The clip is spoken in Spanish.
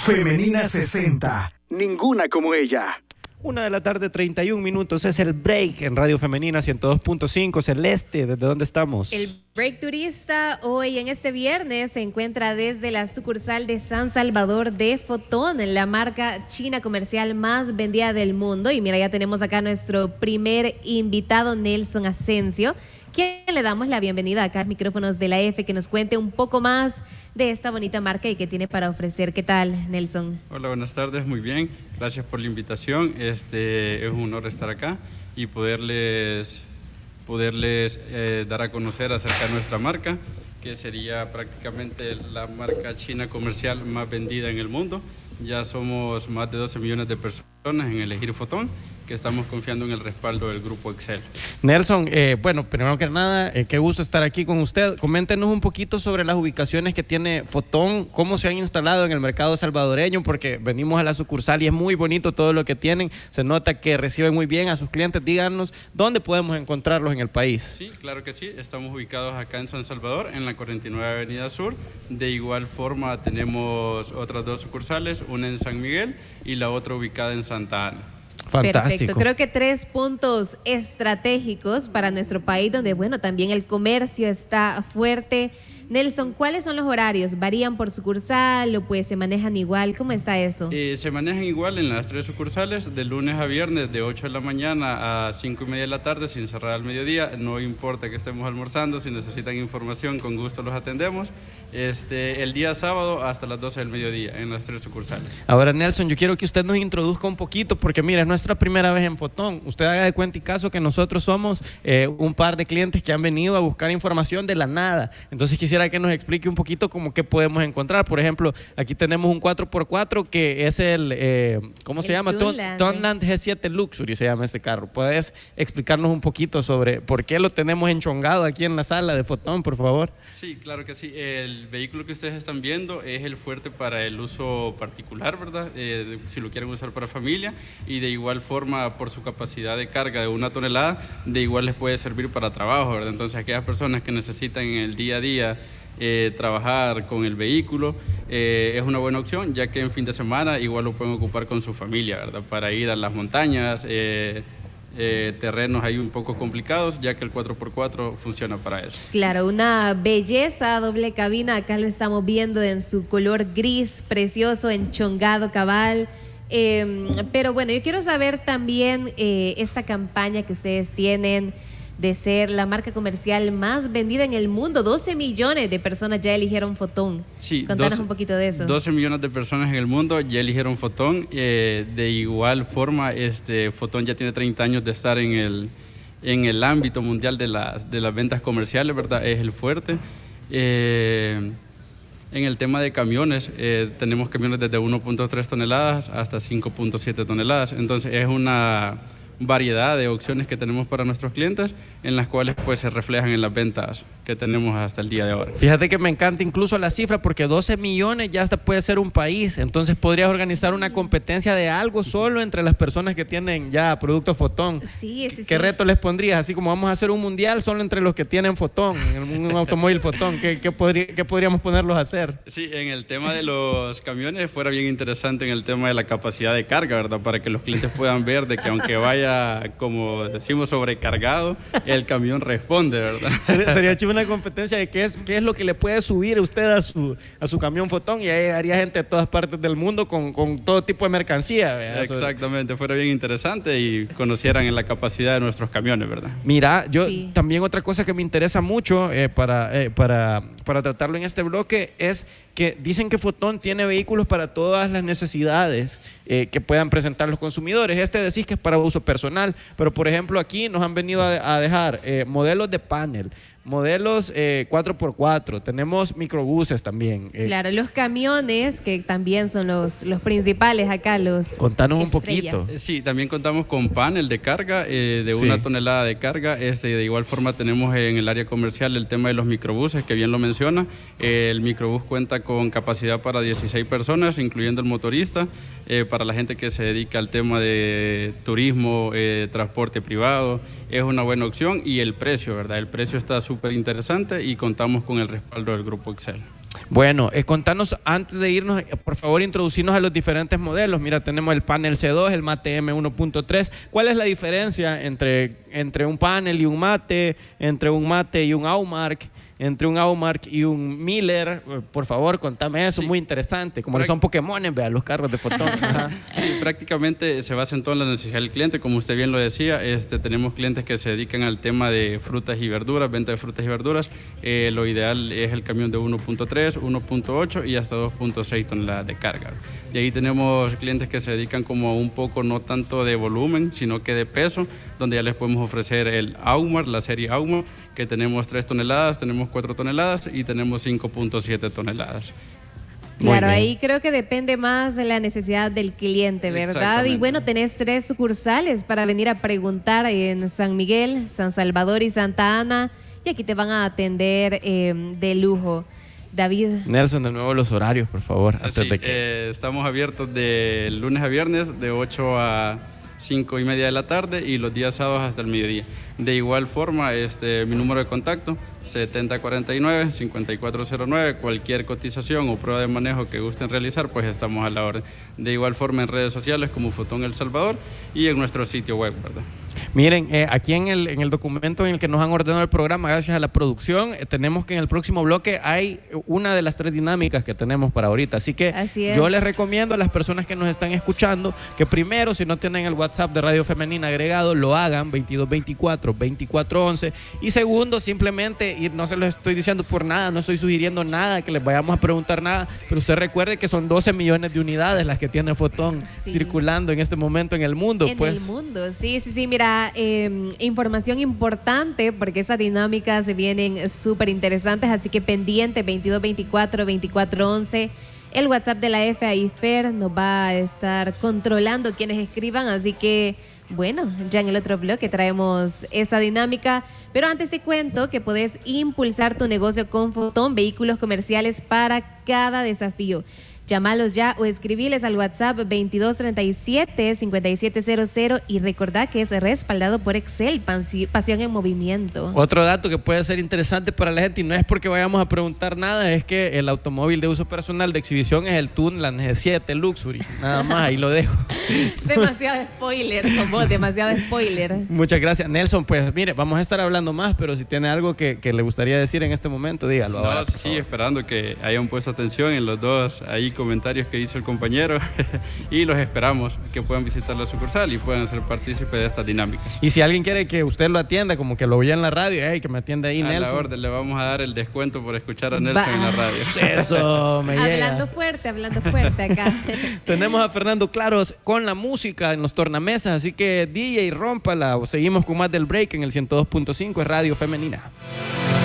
Femenina 60. Ninguna como ella. 1:31 p.m. es el break en Radio Femenina 102.5. Celeste, ¿desde dónde estamos? El break turista hoy en este viernes se encuentra desde la sucursal de San Salvador de Fotón, la marca china comercial más vendida del mundo. Y mira, ya tenemos acá nuestro primer invitado, Nelson Asensio, quien le damos la bienvenida acá a los micrófonos de la F, que nos cuente un poco más de esta bonita marca y qué tiene para ofrecer. ¿Qué tal, Nelson? Hola, buenas tardes, muy bien. Gracias por la invitación. Es un honor estar acá y poderles dar a conocer acerca de nuestra marca, que sería prácticamente la marca china comercial más vendida en el mundo. Ya somos más de 12 millones de personas en elegir Fotón, que estamos confiando en el respaldo del Grupo Excel. Nelson, bueno, primero que nada, qué gusto estar aquí con usted. Coméntenos un poquito sobre las ubicaciones que tiene Fotón, cómo se han instalado en el mercado salvadoreño, porque venimos a la sucursal y es muy bonito todo lo que tienen. Se nota que reciben muy bien a sus clientes. Díganos, ¿dónde podemos encontrarlos en el país? Sí, claro que sí. Estamos ubicados acá en San Salvador, en la 49 Avenida Sur. De igual forma, tenemos otras dos sucursales, una en San Miguel y la otra ubicada en Santa Ana. Fantástico. Perfecto. Creo que 3 puntos estratégicos para nuestro país, donde, bueno, también el comercio está fuerte. Nelson, ¿cuáles son los horarios? ¿Varían por sucursal o pues se manejan igual? ¿Cómo está eso? Se manejan igual en las 3 sucursales, de lunes a viernes, de 8 de la mañana a 5:30 de la tarde, sin cerrar al mediodía. No importa que estemos almorzando, si necesitan información, con gusto los atendemos. El día sábado hasta las 12 del mediodía, en las 3 sucursales. Ahora, Nelson, yo quiero que usted nos introduzca un poquito, porque mira, es nuestra primera vez en Fotón. Usted haga de cuenta y caso que nosotros somos un par de clientes que han venido a buscar información de la nada. Entonces quisiera que nos explique un poquito cómo qué podemos encontrar. Por ejemplo, aquí tenemos un 4x4 que es el, ¿cómo se llama? Tunland G7 Luxury se llama este carro. ¿Puedes explicarnos un poquito sobre por qué lo tenemos enchongado aquí en la sala de Fotón, por favor? Sí, claro que sí. El vehículo que ustedes están viendo es el fuerte para el uso particular, ¿verdad? Si lo quieren usar para familia, y de igual forma, por su capacidad de carga de 1 tonelada, de igual les puede servir para trabajo, ¿verdad? Entonces, aquellas personas que necesitan en el día a día trabajar con el vehículo, es una buena opción, ya que en fin de semana igual lo pueden ocupar con su familia, ¿verdad? Para ir a las montañas, terrenos ahí un poco complicados, ya que el 4x4 funciona para eso. Claro, una belleza, doble cabina. Acá lo estamos viendo en su color gris, precioso, enchongado, cabal. Pero bueno, yo quiero saber también esta campaña que ustedes tienen de ser la marca comercial más vendida en el mundo. 12 millones de personas ya eligieron Fotón. Sí, contanos un poquito de eso. 12 millones de personas en el mundo ya eligieron Fotón. De igual forma, Fotón ya tiene 30 años de estar en el ámbito mundial de las ventas comerciales, ¿verdad? Es el fuerte. En el tema de camiones, tenemos camiones desde 1.3 toneladas hasta 5.7 toneladas. Entonces es una variedad de opciones que tenemos para nuestros clientes, en las cuales pues se reflejan en las ventas que tenemos hasta el día de ahora. Fíjate que me encanta incluso la cifra, porque 12 millones ya hasta puede ser un país. Entonces podrías organizar una competencia de algo solo entre las personas que tienen ya productos Fotón. Sí. ¿Qué reto les pondrías? Así como vamos a hacer un mundial solo entre los que tienen Fotón, un automóvil Fotón. ¿Qué podríamos ponerlos a hacer? Sí, en el tema de los camiones fuera bien interesante en el tema de la capacidad de carga, ¿verdad? Para que los clientes puedan ver de que aunque vaya, como decimos, sobrecargado, el camión responde, ¿verdad? Sería chivo una competencia de qué es lo que le puede subir usted a su camión Fotón, y ahí llegaría gente de todas partes del mundo con todo tipo de mercancía, ¿verdad? Exactamente, fuera bien interesante y conocieran en la capacidad de nuestros camiones, ¿verdad? Mira, yo también otra cosa que me interesa mucho para tratarlo en este bloque es que dicen que Fotón tiene vehículos para todas las necesidades que puedan presentar los consumidores. Decís que es para uso personal, pero por ejemplo aquí nos han venido a dejar modelos de panel, modelos 4x4, tenemos microbuses también. Claro, los camiones que también son los principales acá, los Contanos estrellas. un poquito. Sí, también contamos con panel de carga de 1 tonelada de carga. De igual forma tenemos en el área comercial el tema de los microbuses, que bien lo menciona. El microbús cuenta con capacidad para 16 personas, incluyendo el motorista, para la gente que se dedica al tema de turismo, transporte privado, es una buena opción. Y el precio, ¿verdad? El precio está súper interesante y contamos con el respaldo del Grupo Excel. Bueno, contanos antes de irnos, por favor, introducirnos a los diferentes modelos. Mira, tenemos el panel C2, el mate M1.3. ¿Cuál es la diferencia entre un panel y un mate, entre un mate y un Aumark, entre un Aumark y un Miller? Por favor, contame eso, sí. Muy interesante. Como son Pokémones, vean los carros de Fotón. Sí, prácticamente se basa en toda la necesidad del cliente. Como usted bien lo decía, tenemos clientes que se dedican al tema de frutas y verduras, venta de frutas y verduras. Lo ideal es el camión de 1.3, 1.8 y hasta 2.6 toneladas de carga. Y ahí tenemos clientes que se dedican como un poco, no tanto de volumen, sino que de peso, donde ya les podemos ofrecer el Aumar, la serie Aumar, que tenemos 3 toneladas, tenemos 4 toneladas y tenemos 5.7 toneladas. Claro, ahí creo que depende más de la necesidad del cliente, ¿verdad? Y bueno, tenés 3 sucursales para venir a preguntar en San Miguel, San Salvador y Santa Ana, y aquí te van a atender de lujo. David. Nelson, de nuevo los horarios, por favor. Antes de que... estamos abiertos de lunes a viernes, de 8 a 5:30 de la tarde y los días sábados hasta el mediodía. De igual forma, mi número de contacto, 7049-5409, cualquier cotización o prueba de manejo que gusten realizar, pues estamos a la orden. De igual forma en redes sociales como Fotón El Salvador y en nuestro sitio web, ¿verdad? Miren, aquí en el documento en el que nos han ordenado el programa, gracias a la producción, tenemos que en el próximo bloque hay una de las 3 dinámicas que tenemos para ahorita. Así que yo les recomiendo a las personas que nos están escuchando que primero, si no tienen el WhatsApp de Radio Femenina agregado, lo hagan 2224-2411. Y segundo, simplemente, y no se los estoy diciendo por nada, no estoy sugiriendo nada, que les vayamos a preguntar nada, pero usted recuerde que son 12 millones de unidades las que tiene Fotón circulando en este momento en el mundo. En el mundo, sí, mira, información importante porque esas dinámicas se vienen súper interesantes, así que pendiente 2224-2411. El WhatsApp de la FAIFER nos va a estar controlando quienes escriban, así que bueno, ya en el otro bloque traemos esa dinámica, pero antes te cuento que podés impulsar tu negocio con Fotón, vehículos comerciales para cada desafío. Llámalos ya o escribiles al WhatsApp 2237-5700 y recordá que es respaldado por Excel, pasión en movimiento. Otro dato que puede ser interesante para la gente, y no es porque vayamos a preguntar nada, es que el automóvil de uso personal de exhibición es el Tunland G7 Luxury. Nada más, ahí lo dejo. Demasiado spoiler, como demasiado spoiler. Muchas gracias, Nelson. Pues mire, vamos a estar hablando más, pero si tiene algo que le gustaría decir en este momento, dígalo ahora. Sí, esperando que hayan puesto atención en los dos ahí comentarios que hizo el compañero y los esperamos que puedan visitar la sucursal y puedan ser partícipes de estas dinámicas. Y si alguien quiere que usted lo atienda, como que lo oía en la radio, que me atienda ahí, Nelson. A la orden, le vamos a dar el descuento por escuchar a Nelson en la radio. Eso, me llega. Hablando fuerte acá. Tenemos a Fernando Claros con la música en los tornamesas, así que DJ, rómpala. Seguimos con más del break en el 102.5, es Radio Femenina.